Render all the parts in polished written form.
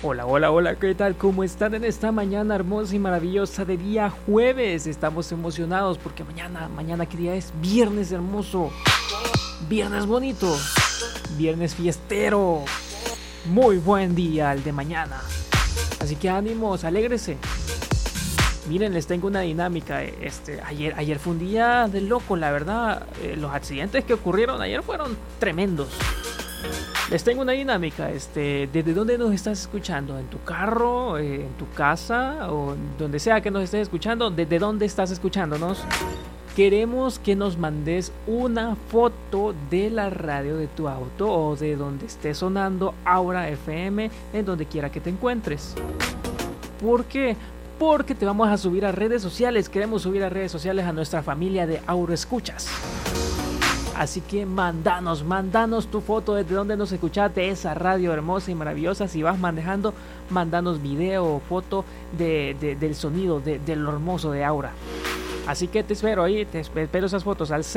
Hola, hola, hola, ¿qué tal? ¿Cómo están en esta mañana hermosa y maravillosa de día jueves? Estamos emocionados porque mañana ¿qué día es? Viernes hermoso, viernes bonito, viernes fiestero. Muy buen día el de mañana. Así que ánimos, alégrese. Miren, les tengo una dinámica. Ayer fue un día de loco, la verdad. Los accidentes que ocurrieron ayer fueron tremendos. Les tengo una dinámica. ¿Desde dónde nos estás escuchando? ¿En tu carro? ¿En tu casa? ¿O donde sea que nos estés escuchando? ¿Desde dónde estás escuchándonos? Queremos que nos mandes una foto de la radio de tu auto o de donde esté sonando Aura FM, en donde quiera que te encuentres. ¿Por qué? Porque te vamos a subir a redes sociales. Queremos subir a redes sociales a nuestra familia de Aura Escuchas. Así que mandanos tu foto desde donde nos escuchas, de esa radio hermosa y maravillosa. Si vas manejando, mandanos video o foto del sonido, de lo hermoso de Aura. Así que te espero ahí, te espero esas fotos al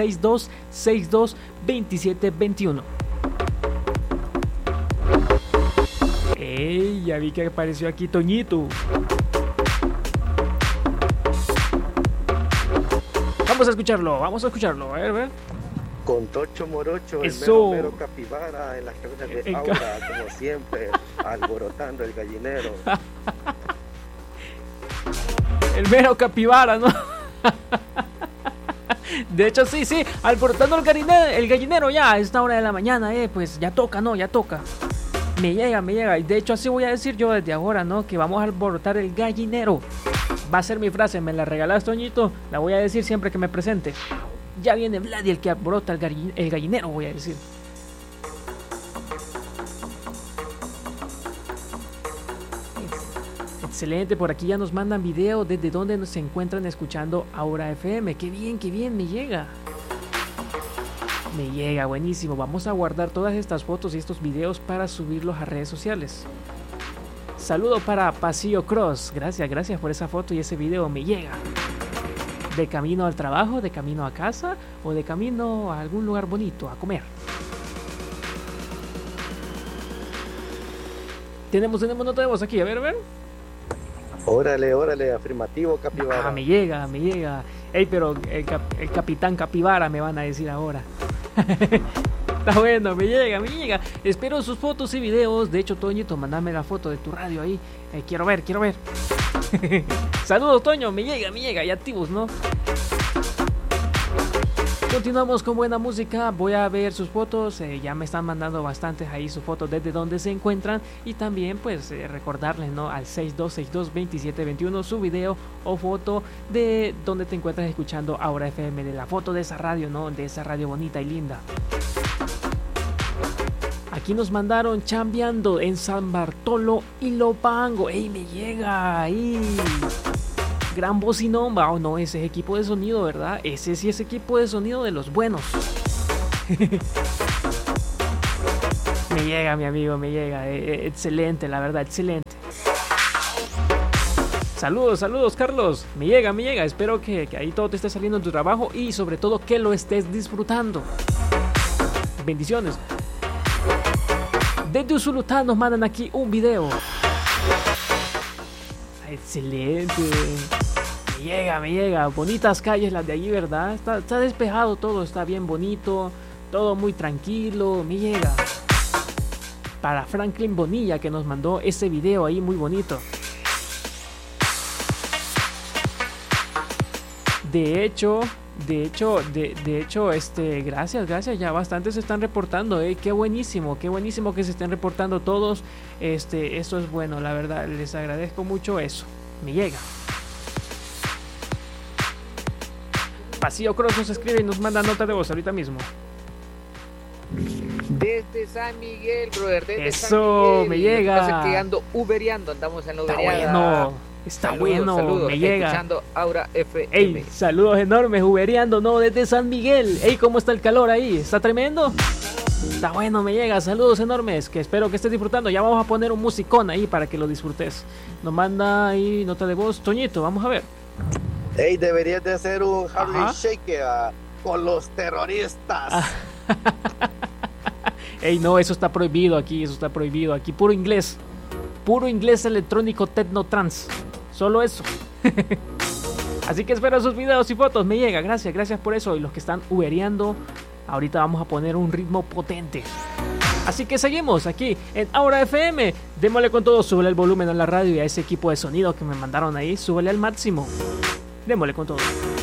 62622721. ¡Ey! Ya vi que apareció aquí Toñito. Vamos a escucharlo, a ver. Con Tocho Morocho, Eso. el mero capibara en las cabezas de Aura, como siempre, alborotando el gallinero. El mero capibara, ¿no? De hecho, sí, alborotando el gallinero ya a esta hora de la mañana, pues ya toca, ¿no? Ya toca. Me llega. Y de hecho, así voy a decir yo desde ahora, ¿no? Que vamos a alborotar el gallinero. Va a ser mi frase, me la regalas, Toñito. La voy a decir siempre que me presente. Ya viene Vladi, el que alborota el gallinero, voy a decir. Excelente, por aquí ya nos mandan video desde donde se encuentran escuchando Aura FM. Qué bien, me llega. Me llega, buenísimo. Vamos a guardar todas estas fotos y estos videos para subirlos a redes sociales. Saludo para Pasillo Cross. Gracias por esa foto y ese video, me llega. ¿De camino al trabajo, de camino a casa o de camino a algún lugar bonito a comer? Tenemos nota de voz aquí, a ver. Órale, afirmativo, capibara. Me llega. Ey, pero el capitán capibara me van a decir ahora. Está bueno, me llega. Espero sus fotos y videos. De hecho, Toñito, mandame la foto de tu radio ahí. Quiero ver. Saludos, Toño, me llega, y activos, ¿no? Continuamos con buena música. Voy a ver sus fotos. Ya me están mandando bastantes ahí sus fotos desde donde se encuentran. Y también pues recordarles, ¿no? Al 62622721 su video o foto de donde te encuentras escuchando Aura FM. De la foto de esa radio, ¿no? De esa radio bonita y linda. Aquí nos mandaron chambeando en San Bartolo y Lopango. ¡Ey, me llega! ¡Ey! Gran bocinón, no, ese es equipo de sonido, ¿verdad? Ese sí es equipo de sonido de los buenos. Me llega, mi amigo, me llega. Excelente, la verdad, excelente. Saludos, Carlos. Me llega. Espero que ahí todo te esté saliendo en tu trabajo y sobre todo que lo estés disfrutando. Bendiciones. Desde Usulután nos mandan aquí un video. Excelente. Me llega. Bonitas calles las de allí, ¿verdad? Está despejado todo, está bien bonito. Todo muy tranquilo. Me llega. Para Franklin Bonilla, que nos mandó ese video ahí muy bonito. De hecho, gracias, ya bastantes se están reportando, qué buenísimo que se estén reportando todos, esto es bueno, la verdad, les agradezco mucho eso, me llega. Pasillo Cross nos escribe y nos manda nota de voz ahorita mismo. Desde San Miguel, brother, Eso, San Miguel. me llega. Pasa que ando uberiando, andamos en la uberiada. Está bueno, me llega. Escuchando Aura FM. Ey, saludos enormes, uberiando, no, desde San Miguel. Ey, ¿cómo está el calor ahí? ¿Está tremendo? Está bueno, me llega. Saludos enormes, que espero que estés disfrutando. Ya vamos a poner un musicón ahí para que lo disfrutes. Nos manda ahí nota de voz, Toñito, vamos a ver. Ey, deberías de hacer un Harlem Shake con los terroristas. Ey, no, eso está prohibido aquí, puro inglés. puro inglés electrónico techno trance. Solo eso. Así que espero sus videos y fotos. Me llega, gracias por eso. Y los que están ubereando, ahorita vamos a poner un ritmo potente. Así que seguimos aquí en Aura FM. Démosle con todo, súbele el volumen a la radio y a ese equipo de sonido que me mandaron ahí, súbele al máximo. Démosle con todo.